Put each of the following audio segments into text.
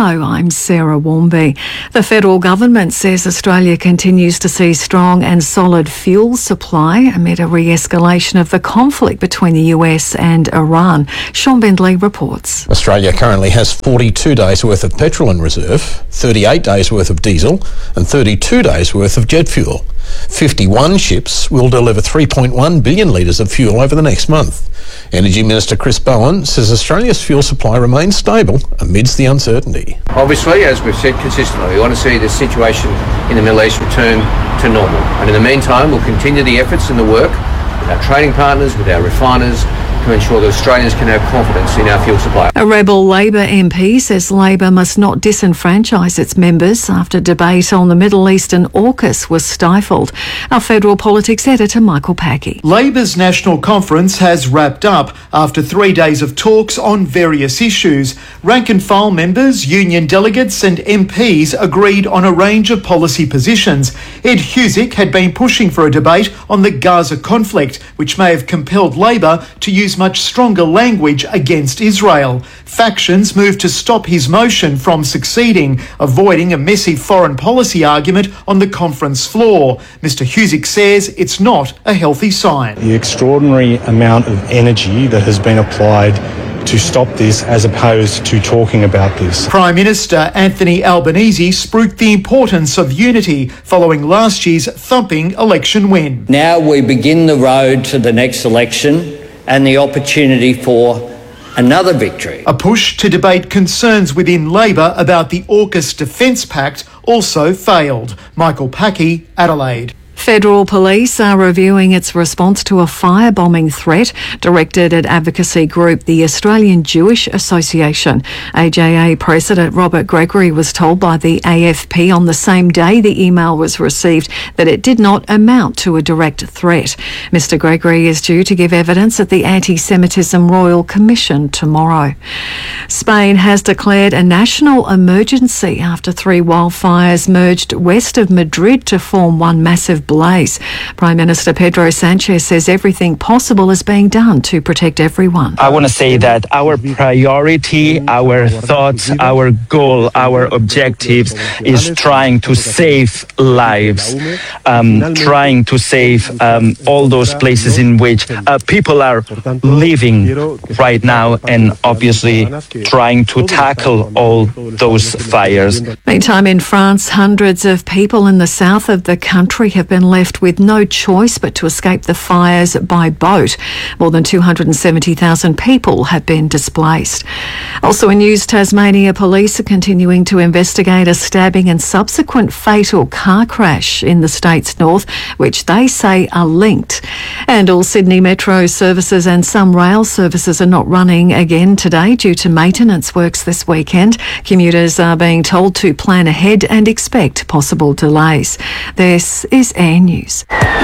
Hello, I'm Sarah Warmby. The federal government says Australia continues to see strong and solid fuel supply amid a re-escalation of the conflict between the US and Iran. Sean Bendley reports. Australia currently has 42 days worth of petrol in reserve, 38 days worth of diesel and 32 days worth of jet fuel. 51 ships will deliver 3.1 billion litres of fuel over the next month. Energy Minister Chris Bowen says Australia's fuel supply remains stable amidst the uncertainty. Obviously, as we've said consistently, we want to see the situation in the Middle East return to normal. And in the meantime, we'll continue the efforts and the work with our trading partners, with our refiners, to ensure that Australians can have confidence in our fuel supply. A rebel Labor MP says Labor must not disenfranchise its members after debate on the Middle Eastern AUKUS was stifled. Our federal politics editor Michael Packey. Labor's national conference has wrapped up after 3 days of talks on various issues. Rank and file members, union delegates and MPs agreed on a range of policy positions. Ed Husic had been pushing for a debate on the Gaza conflict, which may have compelled Labor to use much stronger language against Israel. Factions moved to stop his motion from succeeding, avoiding a messy foreign policy argument on the conference floor. Mr Husic says it's not a healthy sign. The extraordinary amount of energy that has been applied to stop this as opposed to talking about this. Prime Minister Anthony Albanese spruiked the importance of unity following last year's thumping election win. Now we begin the road to the next election and the opportunity for another victory. A push to debate concerns within Labor about the AUKUS Defence Pact also failed. Michael Packey, Adelaide. Federal police are reviewing its response to a firebombing threat directed at advocacy group the Australian Jewish Association. AJA President Robert Gregory was told by the AFP on the same day the email was received that it did not amount to a direct threat. Mr Gregory is due to give evidence at the Anti-Semitism Royal Commission tomorrow. Spain has declared a national emergency after 3 wildfires merged west of Madrid to form one massive blaze. Prime Minister Pedro Sanchez says everything possible is being done to protect everyone. I want to say that our priority, our thoughts, our goal, our objectives is trying to save lives, trying to save all those places in which people are living right now, and obviously trying to tackle all those fires. Meantime, in France, hundreds of people in the south of the country have been left with no choice but to escape the fires by boat. More than 270,000 people have been displaced. Also in news, Tasmania police are continuing to investigate a stabbing and subsequent fatal car crash in the state's north, which they say are linked. And all Sydney Metro services and some rail services are not running again today due to maintenance works this weekend. Commuters are being told to plan ahead and expect possible delays. This is Air News.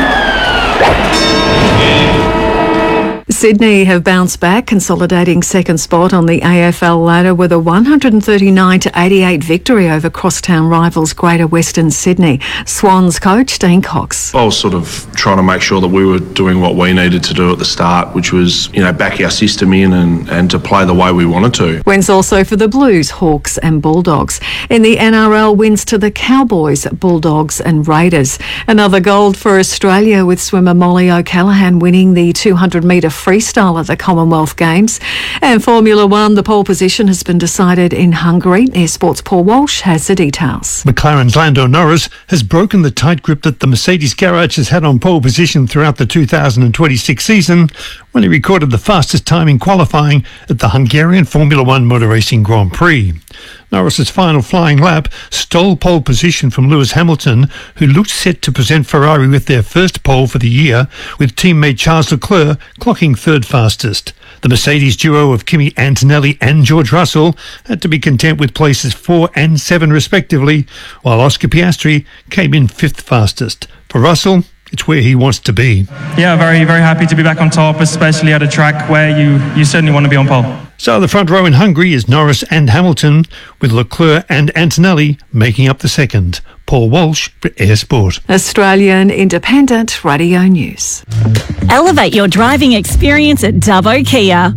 Sydney have bounced back, consolidating second spot on the AFL ladder with a 139-88 victory over crosstown rivals Greater Western Sydney. Swans coach Dean Cox. I was sort of trying to make sure that we were doing what we needed to do at the start, which was, back our system in and to play the way we wanted to. Wins also for the Blues, Hawks and Bulldogs. In the NRL, wins to the Cowboys, Bulldogs and Raiders. Another gold for Australia with swimmer Molly O'Callaghan winning the 200-metre freestyle at the Commonwealth Games. And Formula One, the pole position has been decided in Hungary. Air Sports' Paul Walsh has the details. McLaren's Lando Norris has broken the tight grip that the Mercedes garage has had on pole position throughout the 2026 season when he recorded the fastest time in qualifying at the Hungarian Formula One Motor Racing Grand Prix. Norris's final flying lap stole pole position from Lewis Hamilton, who looked set to present Ferrari with their first pole for the year, with teammate Charles Leclerc clocking third fastest. The Mercedes duo of Kimi Antonelli and George Russell had to be content with places 4 and 7 respectively, while Oscar Piastri came in fifth fastest. For Russell, it's where he wants to be. Yeah, very, very happy to be back on top, especially at a track where you certainly want to be on pole. So the front row in Hungary is Norris and Hamilton, with Leclerc and Antonelli making up the second. Paul Walsh for Air Sport. Australian Independent Radio News. Elevate your driving experience at Dubbo Kia.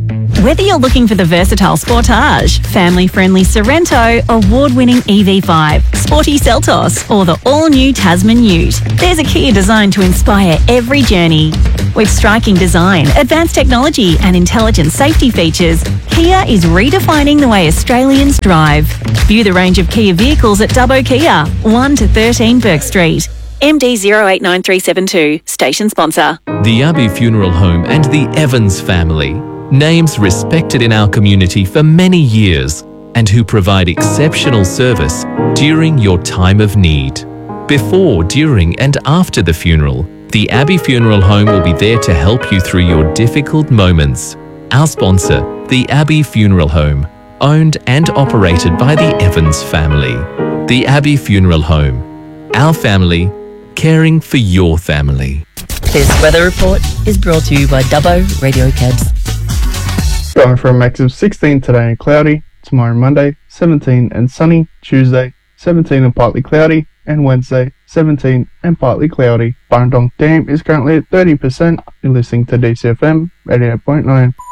Whether you're looking for the versatile Sportage, family-friendly Sorrento, award-winning EV5, sporty Seltos, or the all-new Tasman Ute, there's a Kia designed to inspire every journey. With striking design, advanced technology and intelligent safety features, Kia is redefining the way Australians drive. View the range of Kia vehicles at Dubbo Kia, 1 to 13 Bourke Street. MD 089372, station sponsor. The Abbey Funeral Home and the Evans family, names respected in our community for many years and who provide exceptional service during your time of need. Before, during and after the funeral, the Abbey Funeral Home will be there to help you through your difficult moments. Our sponsor, the Abbey Funeral Home, owned and operated by the Evans family. The Abbey Funeral Home, our family, caring for your family. This weather report is brought to you by Dubbo Radio Cabs. Going for a max of 16 today and cloudy, tomorrow Monday 17 and sunny, Tuesday 17 and partly cloudy, and Wednesday 17 and partly cloudy. Barndong Dam is currently at 30%. You're listening to DCFM 88.9.